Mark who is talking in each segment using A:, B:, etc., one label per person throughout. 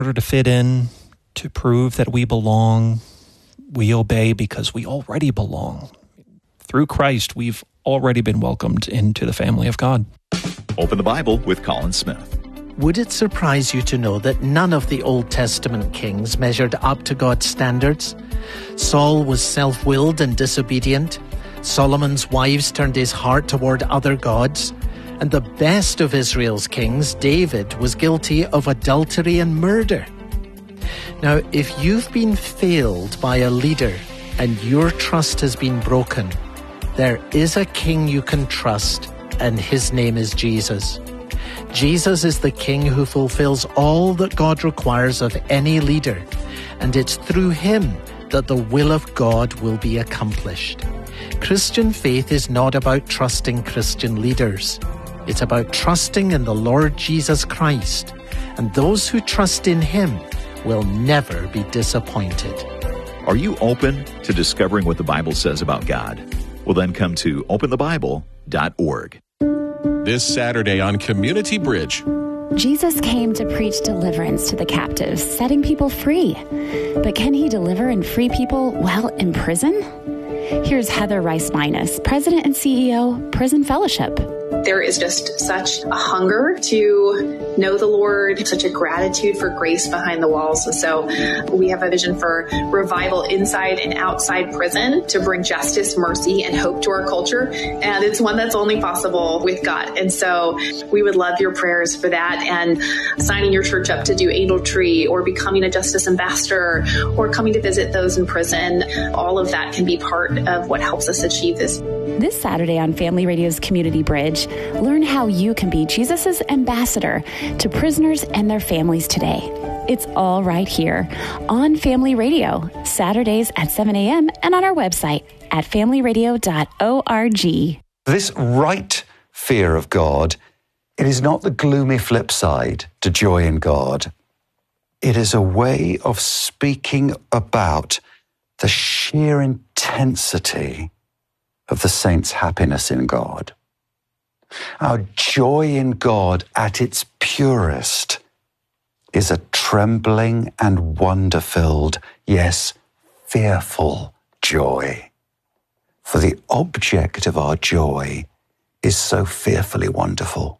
A: order to fit in, to prove that we belong, we obey because we already belong. Through Christ, we've already been welcomed into the family of God.
B: Open the Bible with Colin Smith.
C: Would it surprise you to know that none of the Old Testament kings measured up to God's standards? Saul was self-willed and disobedient. Solomon's wives turned his heart toward other gods. And the best of Israel's kings, David, was guilty of adultery and murder. Now, if you've been failed by a leader and your trust has been broken, there is a king you can trust, and his name is Jesus. Jesus is the king who fulfills all that God requires of any leader, and it's through him that the will of God will be accomplished. Christian faith is not about trusting Christian leaders. It's about trusting in the Lord Jesus Christ, and those who trust in him will never be disappointed.
B: Are you open to discovering what the Bible says about God? Well, then come to openthebible.org.
D: This Saturday on Community Bridge.
E: Jesus came to preach deliverance to the captives, setting people free. But can he deliver and free people while in prison? Here's Heather Rice-Minus, President and CEO, Prison Fellowship.
F: There is just such a hunger to know the Lord, such a gratitude for grace behind the walls. And so we have a vision for revival inside and outside prison to bring justice, mercy, and hope to our culture. And it's one that's only possible with God. And so we would love your prayers for that, and signing your church up to do Angel Tree or becoming a justice ambassador or coming to visit those in prison. All of that can be part of what helps us achieve this.
E: This Saturday on Family Radio's Community Bridge, learn how you can be Jesus' ambassador to prisoners and their families today. It's all right here on Family Radio, Saturdays at 7 a.m. and on our website at familyradio.org.
G: This right fear of God, it is not the gloomy flip side to joy in God. It is a way of speaking about the sheer intensity of the saints' happiness in God. Our joy in God at its purest is a trembling and wonder-filled, yes, fearful joy. For the object of our joy is so fearfully wonderful.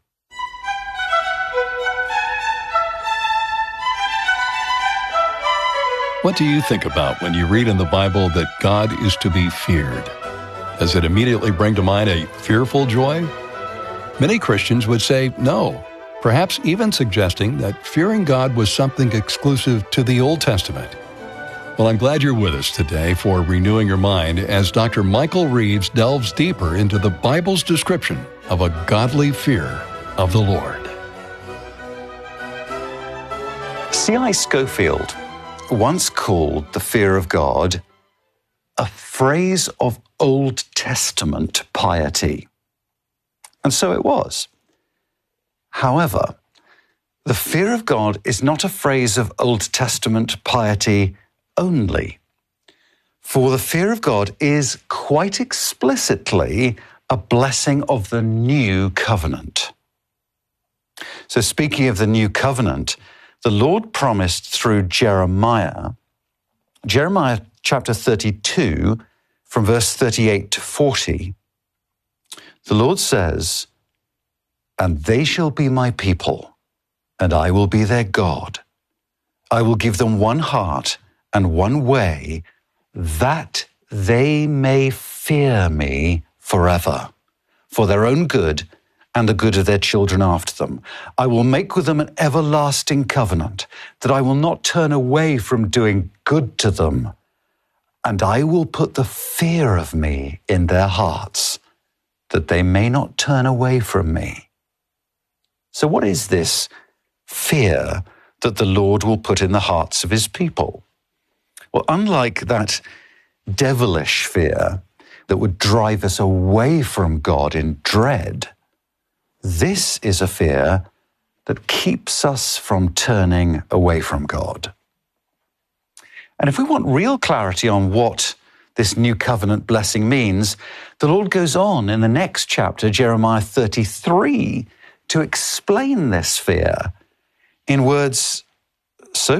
D: What do you think about when you read in the Bible that God is to be feared? Does it immediately bring to mind a fearful joy? Many Christians would say no, perhaps even suggesting that fearing God was something exclusive to the Old Testament. Well, I'm glad you're with us today for Renewing Your Mind as Dr. Michael Reeves delves deeper into the Bible's description of a godly fear of the Lord.
G: C.I. Scofield once called the fear of God a phrase of Old Testament piety. And so it was. However, the fear of God is not a phrase of Old Testament piety only. For the fear of God is quite explicitly a blessing of the new covenant. So speaking of the new covenant, the Lord promised through Jeremiah chapter 32, from verse 38 to 40, the Lord says, "And they shall be my people, and I will be their God. I will give them one heart and one way, that they may fear me forever, for their own good and the good of their children after them. I will make with them an everlasting covenant, that I will not turn away from doing good to them, and I will put the fear of me in their hearts, that they may not turn away from me." So what is this fear that the Lord will put in the hearts of his people? Well, unlike that devilish fear that would drive us away from God in dread, this is a fear that keeps us from turning away from God. And if we want real clarity on what this new covenant blessing means, the Lord goes on in the next chapter, Jeremiah 33, to explain this fear in words So